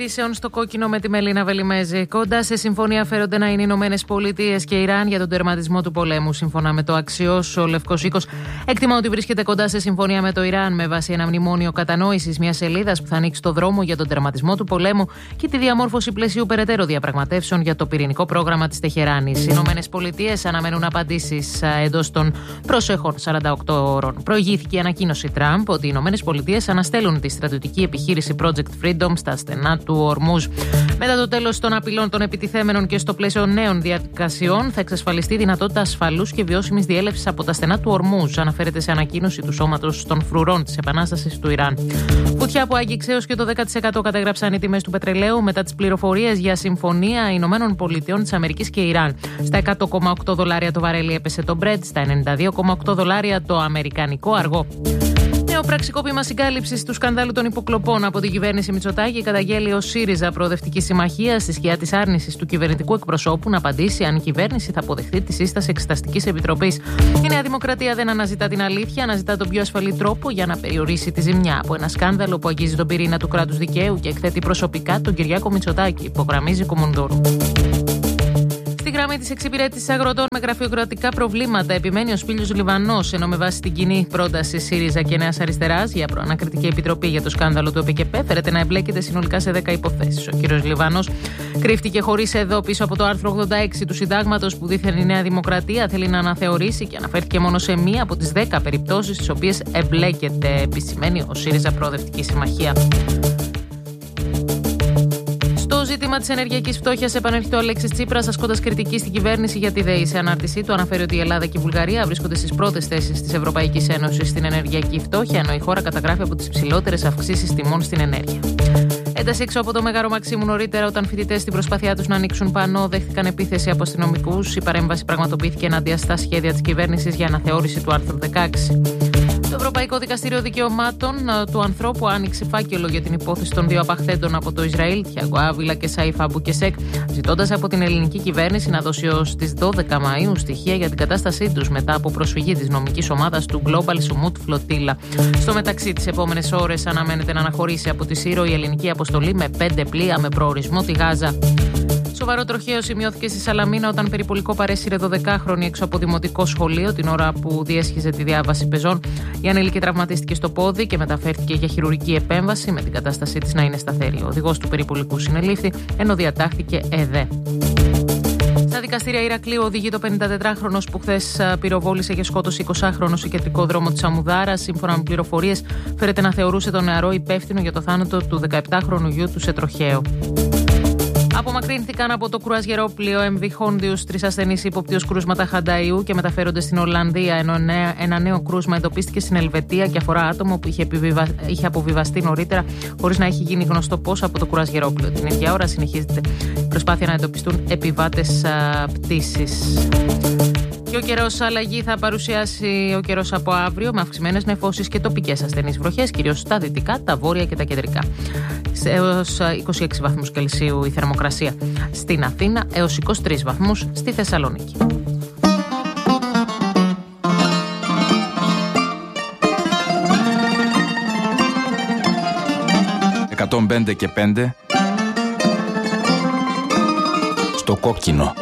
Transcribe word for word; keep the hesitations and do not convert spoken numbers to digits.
ειδήσεων στο κόκκινο με τη Μελίνα Βελιμέζη. Κοντά σε συμφωνία φέρονται να είναι οι Ηνωμένες Πολιτείες και Ιράν για τον τερματισμό του πολέμου. Σύμφωνα με το Αξιός, ο Λευκός Οίκος εκτιμά ότι βρίσκεται κοντά σε συμφωνία με το Ιράν με βάση ένα μνημόνιο κατανόησης μιας σελίδας που θα ανοίξει το δρόμο για τον τερματισμό του πολέμου και τη διαμόρφωση πλαισίου περαιτέρω διαπραγματεύσεων για το πυρηνικό πρόγραμμα της Τεχεράνης. Οι Ηνωμένες Πολιτείες αναμένουν απαντήσεις εντός των προσεχών σαράντα οκτώ ώρων. Προηγήθηκε η ανακοίνωση Τραμπ ότι οι Ηνωμένες Πολιτείες αναστέλουν τη στρατιωτική επιχείρηση Project Freedom στα στενά του Ορμούζ. Μετά το τέλος των απειλών των επιτιθέμενων και στο πλαίσιο νέων διαδικασιών, θα εξασφαλιστεί δυνατότητα ασφαλούς και βιώσιμης διέλευσης από τα στενά του Ορμούζ, αναφέρεται σε ανακοίνωση του Σώματος των Φρουρών της Επανάστασης του Ιράν. Φωτιά που άγγιξε έως και το δέκα τοις εκατό κατέγραψαν οι τιμές του πετρελαίου μετά τις πληροφορίες για συμφωνία Ηνωμένων Πολιτειών της Αμερικής και Ιράν. Στα εκατό κόμμα οκτώ δολάρια το βαρέλι έπεσε το Brent, στα ενενήντα δύο κόμμα οκτώ δολάρια το αμερικανικό αργό. Νέο πραξικόπημα συγκάλυψης του σκανδάλου των υποκλοπών από την κυβέρνηση Μητσοτάκη καταγγέλει ο ΣΥΡΙΖΑ Προοδευτική Συμμαχία στη σκιά της άρνησης του κυβερνητικού εκπροσώπου να απαντήσει αν η κυβέρνηση θα αποδεχθεί τη σύσταση Εξεταστικής Επιτροπής. Η Νέα Δημοκρατία δεν αναζητά την αλήθεια, αναζητά τον πιο ασφαλή τρόπο για να περιορίσει τη ζημιά από ένα σκάνδαλο που αγγίζει τον πυρήνα του κράτους δικαίου και εκθέτει προσωπικά τον Κυριάκο Μητσοτάκη, υπογραμμίζει Κομουνδούρου. Στη γραμμή της εξυπηρέτησης αγροτών με γραφειοκρατικά προβλήματα επιμένει ο Σπύλιος Λιβανός, ενώ με βάση την κοινή πρόταση ΣΥΡΙΖΑ και Νέας Αριστεράς για προανακριτική επιτροπή για το σκάνδαλο του ΕΠΕΚΕΠΕ φέρεται να εμπλέκεται συνολικά σε δέκα υποθέσεις. Ο κύριος Λιβανός κρύφτηκε χωρίς εδώ πίσω από το άρθρο ογδόντα έξι του Συντάγματος που δήθεν η Νέα Δημοκρατία θέλει να αναθεωρήσει και αναφέρθηκε μόνο σε μία από τις δέκα περιπτώσεις στις οποίες εμπλέκεται, επισημαίνει ο ΣΥΡΙΖΑ Προοδευτική Συμμαχία. Το ζήτημα της ενεργειακής φτώχειας επανέρχεται ο Αλέξης Τσίπρας, ασκώντας κριτική στην κυβέρνηση για τη ΔΕΗ. Σε ανάρτησή του αναφέρει ότι η Ελλάδα και η Βουλγαρία βρίσκονται στις πρώτες θέσεις της Ευρωπαϊκής Ένωσης στην ενεργειακή φτώχεια, ενώ η χώρα καταγράφει από τις ψηλότερες αυξήσεις τιμών στην ενέργεια. Ένταση έξω από το Μέγαρο Μαξίμου νωρίτερα, όταν φοιτητές στην προσπάθειά τους να ανοίξουν πανό δέχτηκαν επίθεση από αστυνομικούς. Η παρέμβαση πραγματοποιήθηκε ενάντια στα σχέδια της κυβέρνησης για αναθεώρηση του άρθρου δεκαέξι. Το Ευρωπαϊκό Δικαστήριο Δικαιωμάτων του Ανθρώπου άνοιξε φάκελο για την υπόθεση των δύο απαχθέντων από το Ισραήλ, Τιάγκο Άβιλα και Σαΐφ Αμπουκεσέκ, ζητώντας από την ελληνική κυβέρνηση να δώσει ως τις δώδεκα Μαΐου στοιχεία για την κατάστασή τους μετά από προσφυγή της νομικής ομάδας του Global Sumut Flotilla. Στο μεταξύ, τις επόμενες ώρες αναμένεται να αναχωρήσει από τη Σύρο η ελληνική αποστολή με πέντε πλοία με προορισμό τη Γάζα. Σοβαρό τροχαίο σημειώθηκε στη Σαλαμίνα όταν περιπολικό παρέσυρε δωδεκάχρονη έξω από δημοτικό σχολείο την ώρα που διέσχιζε τη διάβαση πεζών. Η ανήλικη τραυματίστηκε στο πόδι και μεταφέρθηκε για χειρουργική επέμβαση με την κατάστασή της να είναι σταθερή. Ο οδηγός του περιπολικού συνελήφθη ενώ διατάχθηκε ΕΔΕ. Στα δικαστήρια Ηρακλείου οδηγεί το πενηντατετράχρονος που χθες πυροβόλησε και σκότωσε εικοσάχρονο στο κεντρικό δρόμο της Αμουδάρας. Σύμφωνα με πληροφορίες, φέρεται να θεωρούσε τον νεαρό υπεύθυνο για το θάνατο του δεκαεπτάχρονου γιου του σε τροχαίο. Απομακρύνθηκαν από το κρουαζιερόπλοιο εμ βι Hondius τρεις ασθενείς ύποπτοι ως κρούσματα χανταϊού και μεταφέρονται στην Ολλανδία, ενώ ένα νέο κρούσμα εντοπίστηκε στην Ελβετία και αφορά άτομο που είχε, επιβιβα... είχε αποβιβαστεί νωρίτερα χωρίς να έχει γίνει γνωστό πώς από το κρουαζιερόπλοιο. Την ίδια ώρα συνεχίζεται η προσπάθεια να εντοπιστούν επιβάτες πτήσης. Και ο καιρός αλλαγή θα παρουσιάσει ο καιρός από αύριο με αυξημένες νεφώσεις και τοπικές ασθενείς βροχές, κυρίως στα δυτικά, τα βόρεια και τα κεντρικά. Έως είκοσι έξι βαθμούς Κελσίου η θερμοκρασία στην Αθήνα, έως είκοσι τρεις βαθμούς στη Θεσσαλονίκη. εκατόν πέντε και πέντε στο κόκκινο.